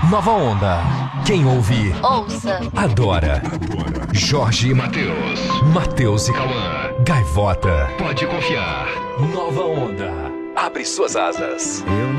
Nova Onda. Quem ouve, ouça. Adora. Jorge e Matheus. Matheus e Cauã. Gaivota. Pode confiar. Nova Onda. Abre suas asas.